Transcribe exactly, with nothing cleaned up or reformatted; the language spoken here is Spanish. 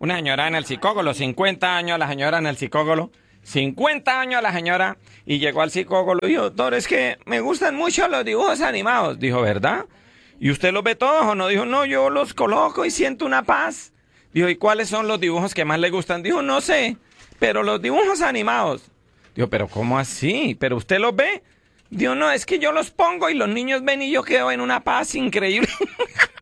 Una señora en el psicólogo, cincuenta años la señora en el psicólogo, cincuenta años la señora, y llegó al psicólogo y dijo, doctor, es que me gustan mucho los dibujos animados. Dijo, ¿verdad? ¿Y usted los ve todos o no? Dijo, no, yo los coloco y siento una paz. Dijo, ¿y cuáles son los dibujos que más le gustan? Dijo, no sé, pero los dibujos animados. Dijo, ¿pero cómo así? ¿Pero usted los ve? Dijo, no, es que yo los pongo y los niños ven y yo quedo en una paz increíble.